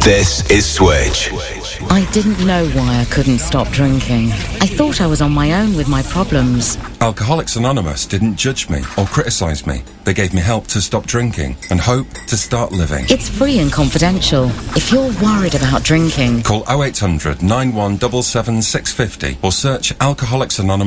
This is Switch. I didn't know why I couldn't stop drinking. I thought I was on my own with my problems. Alcoholics Anonymous didn't judge me or criticise me. They gave me help to stop drinking and hope to start living. It's free and confidential. If you're worried about drinking, call 0800 9177 650 or search Alcoholics Anonymous.